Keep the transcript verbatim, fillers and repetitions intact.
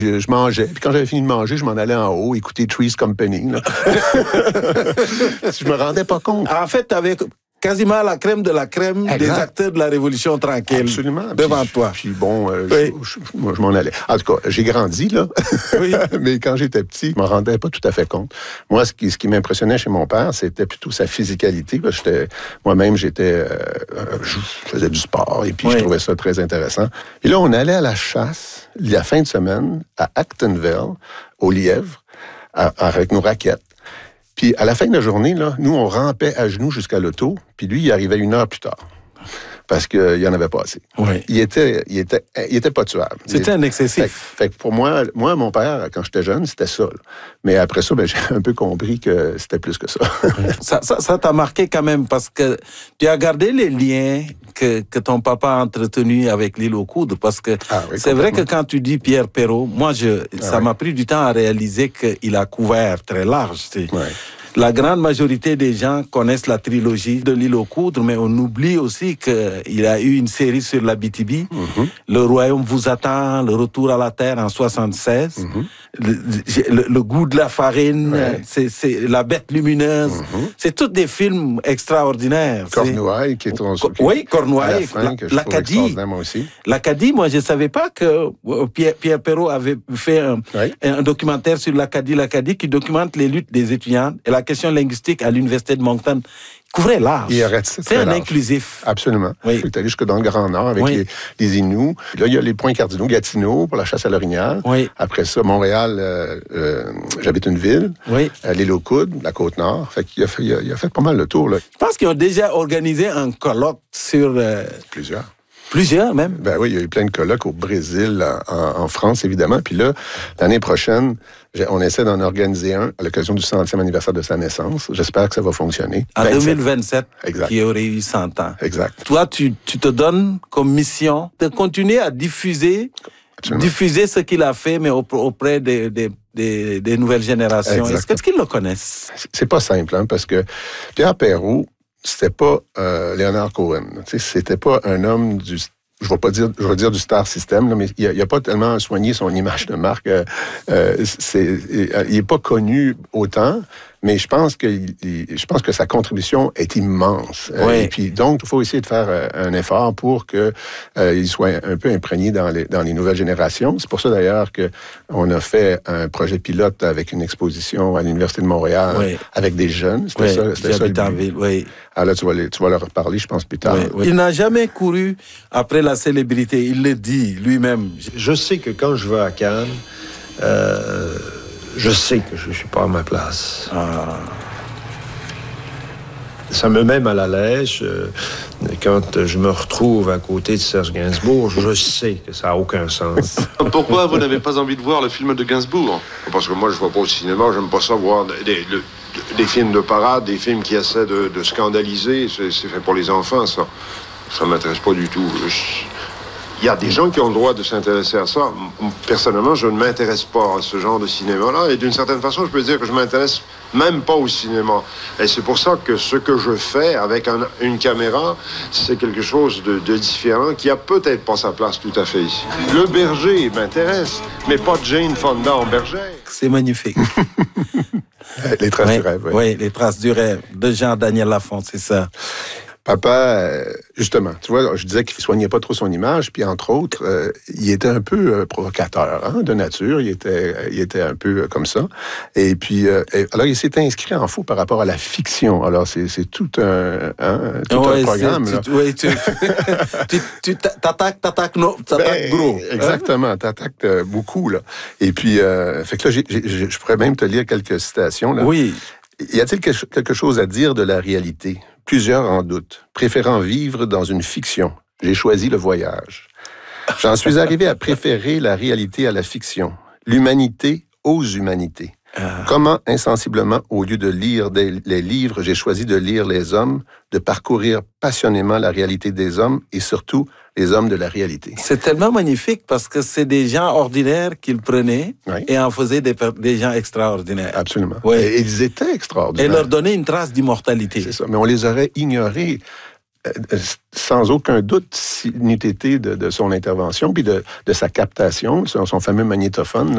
Je, je mangeais. Puis quand j'avais fini de manger, je m'en allais en haut, écouter Three's Company. Là. Je me rendais pas compte. En fait, tu avais quasiment la crème de la crème exact. Des acteurs de la Révolution tranquille. Absolument. Devant puis, toi. Puis bon, euh, oui. je, je, moi, je m'en allais. En tout cas, j'ai grandi, là. Oui. Mais quand j'étais petit, je m'en rendais pas tout à fait compte. Moi, ce qui, ce qui m'impressionnait chez mon père, c'était plutôt sa physicalité. J'étais, moi-même, j'étais, euh, je faisais du sport et puis oui. je trouvais ça très intéressant. Et là, on allait à la chasse, la fin de semaine, à Actonville, au lièvre, à, avec nos raquettes. Puis, à la fin de la journée, là, nous, on rampait à genoux jusqu'à l'auto, puis lui, il arrivait une heure plus tard. Parce qu'il euh, n'y en avait pas assez. Oui. Il était, il était, il était pas tuable. C'était un excessif. Fait, fait que pour moi, moi, mon père, quand j'étais jeune, c'était ça. Là. Mais après ça, ben, j'ai un peu compris que c'était plus que ça. ça, ça. Ça t'a marqué quand même, parce que tu as gardé les liens que, que ton papa a entretenus avec l'île aux Coudres, parce que ah, oui, c'est vrai que quand tu dis Pierre Perrault, moi, je, ah, ça oui. m'a pris du temps à réaliser qu'il a couvert très large. Tu sais. Ouais. La grande majorité des gens connaissent la trilogie de l'île aux Coudres, mais on oublie aussi qu'il a eu une série sur l'Abitibi, mm-hmm. Le Royaume vous attend, Le Retour à la Terre en soixante-seize, mm-hmm. le, le, le Goût de la farine, ouais. c'est, c'est La Bête lumineuse, mm-hmm. c'est tous des films extraordinaires. Cornouailles, qui est ton... Co- oui, Cornouailles, l'Acadie. Moi aussi. L'Acadie, moi je ne savais pas que Pierre, Pierre Perrault avait fait un, oui. un documentaire sur l'Acadie, l'Acadie qui documente les luttes des étudiants et la question linguistique à l'Université de Moncton. Il couvrait large. C'est un large. Inclusif. Absolument. Oui. Je suis allé jusque dans le Grand Nord avec oui. les, les Inuits. Là, il y a les points cardinaux, Gatineau pour la chasse à l'orignal. Oui. Après ça, Montréal, euh, euh, j'habite une ville. Oui. Euh, l'île aux Coudres, la Côte-Nord. Fait qu'il a fait, il a, il a fait pas mal le tour. Là. Je pense qu'ils ont déjà organisé un colloque sur... Euh... Plusieurs. Plusieurs, même? Ben oui, il y a eu plein de colloques au Brésil, en, en France, évidemment. Puis là, l'année prochaine, on essaie d'en organiser un à l'occasion du centième anniversaire de sa naissance. J'espère que ça va fonctionner. En deux mille vingt-sept, exact. Qui aurait eu cent ans. Exact. Toi, tu, tu te donnes comme mission de continuer à diffuser, Absolument. diffuser ce qu'il a fait, mais auprès des... des Des, des nouvelles générations. Est-ce, est-ce qu'ils le connaissent? C'est pas simple, hein, parce que Pierre Perrault, c'était pas euh, Leonard Cohen. Tu sais, c'était pas un homme du... Je vais pas dire, je vais dire du star system, là, mais il a, il a pas tellement soigné son image de marque. Euh, euh, c'est, il est pas connu autant, mais je pense que, il, je pense que sa contribution est immense. Oui. Euh, et puis donc, il faut essayer de faire euh, un effort pour que euh, il soit un peu imprégné dans les dans les nouvelles générations. C'est pour ça d'ailleurs que on a fait un projet pilote avec une exposition à l'Université de Montréal oui. avec des jeunes. C'était oui. ça, c'était ça le but. Ville, oui. Alors là, tu vas, les, tu vas leur parler, je pense, plus tard. Oui, oui. Il n'a jamais couru après la célébrité. Il le dit lui-même. Je sais que quand je vais à Cannes, euh, je sais que je ne suis pas à ma place. Ah. Ça me met mal à l'aise. Euh, quand je me retrouve à côté de Serge Gainsbourg, je sais que ça n'a aucun sens. Pourquoi vous n'avez pas envie de voir le film de Gainsbourg? Parce que moi, je ne vais pas au cinéma, j'aime pas ça voir des, des, des films de parade, des films qui essaient de, de scandaliser. C'est, c'est fait pour les enfants, ça. Ça ne m'intéresse pas du tout. Je... Il y a des gens qui ont le droit de s'intéresser à ça. Personnellement, je ne m'intéresse pas à ce genre de cinéma-là. Et d'une certaine façon, je peux dire que je ne m'intéresse même pas au cinéma. Et c'est pour ça que ce que je fais avec un, une caméra, c'est quelque chose de, de différent qui a peut-être pas sa place tout à fait ici. Le berger m'intéresse, mais pas Jane Fonda en bergère. C'est magnifique. Les traces oui, du rêve, oui. Oui, les traces du rêve de Jean-Daniel Lafont, c'est ça. Papa, justement, tu vois, je disais qu'il soignait pas trop son image, puis entre autres, euh, il était un peu euh, provocateur, hein, de nature, il était, il était un peu euh, comme ça. Et puis, euh, et, alors il s'est inscrit en faux par rapport à la fiction. Alors c'est, c'est tout un, hein, tout ouais, un programme. Là. Tu, ouais, tu, tu, tu t'attaques, t'attaques, non, t'attaques ben, gros. Exactement, hein? T'attaques euh, beaucoup là. Et puis, euh, fait que là, j'ai, j'ai, je pourrais même te lire quelques citations là. Oui. Y a-t-il quelque chose à dire de la réalité? Plusieurs en doutent, préférant vivre dans une fiction. J'ai choisi le voyage. J'en suis arrivé à préférer la réalité à la fiction, l'humanité aux humanités. Ah. Comment, insensiblement, au lieu de lire des, les livres, j'ai choisi de lire les hommes, de parcourir passionnément la réalité des hommes et surtout les hommes de la réalité. C'est tellement magnifique parce que c'est des gens ordinaires qu'ils prenaient oui. et en faisaient des, des gens extraordinaires. Absolument. Oui. Et ils étaient extraordinaires. Et leur donner une trace d'immortalité. C'est ça. Mais on les aurait ignorés euh, sans aucun doute s'il n'eût été de, de son intervention puis de, de sa captation, son, son fameux magnétophone.